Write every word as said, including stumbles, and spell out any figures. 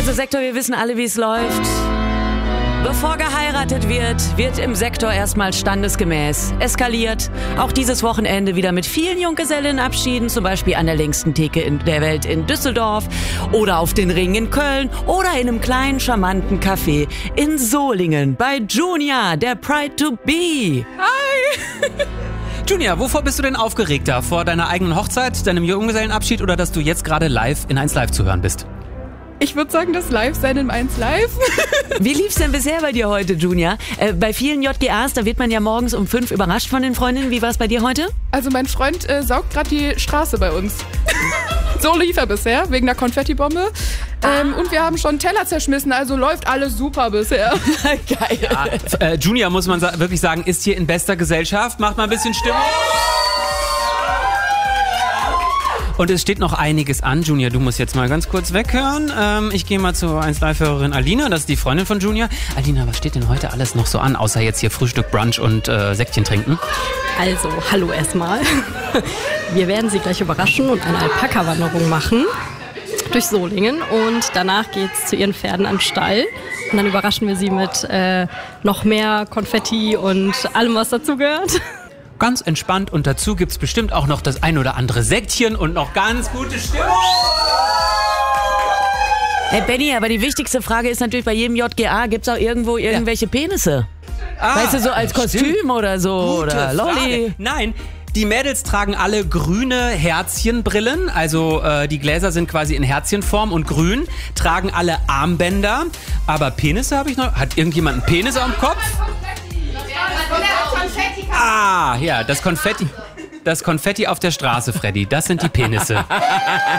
Also Sektor, wir wissen alle, wie es läuft. Bevor geheiratet wird, wird im Sektor erstmal standesgemäß eskaliert. Auch dieses Wochenende wieder mit vielen Junggesellenabschieden, zum Beispiel an der längsten Theke in der Welt in Düsseldorf oder auf den Ringen in Köln oder in einem kleinen, charmanten Café in Solingen bei Junior, der Pride to Be. Hi! Junior, wovor bist du denn aufgeregter? Vor deiner eigenen Hochzeit, deinem Junggesellenabschied oder dass du jetzt gerade live in eins Live zu hören bist? Ich würde sagen, das Live-Sein in eins Live. Wie lief's denn bisher bei dir heute, Junior? Äh, bei vielen J G As, da wird man ja morgens um fünf überrascht von den Freundinnen. Wie war's bei dir heute? Also mein Freund äh, saugt gerade die Straße bei uns. So lief er bisher, wegen der Konfettibombe. Ähm, und wir haben schon einen Teller zerschmissen, also läuft alles super bisher. Geil. Ja, äh, Junior, muss man sa- wirklich sagen, ist hier in bester Gesellschaft. Macht mal ein bisschen Stimmung. Und es steht noch einiges an. Junior, du musst jetzt mal ganz kurz weghören. Ähm, ich gehe mal zur eins Live-Hörerin Alina, das ist die Freundin von Junior. Alina, was steht denn heute alles noch so an, außer jetzt hier Frühstück, Brunch und äh, Säckchen trinken? Also, hallo erstmal. Wir werden Sie gleich überraschen und eine Alpaka-Wanderung machen durch Solingen. Und danach geht's zu Ihren Pferden an den Stall. Und dann überraschen wir Sie mit äh, noch mehr Konfetti und allem, was dazugehört. Ganz entspannt und dazu gibt's bestimmt auch noch das ein oder andere Säckchen und noch ganz gute Stimmung. Hey Benny, aber die wichtigste Frage ist natürlich, bei jedem J G A gibt's auch irgendwo irgendwelche ja. Penisse. Ah, weißt du, so als Kostüm stimmt. Oder so Gute oder Lolli. Frage. Nein, die Mädels tragen alle grüne Herzchenbrillen, also äh, die Gläser sind quasi in Herzchenform und grün, tragen alle Armbänder, aber Penisse habe ich noch. Hat irgendjemand einen Penis am Kopf? Ah, ja, das Konfetti, das Konfetti auf der Straße, Freddy, das sind die Penisse.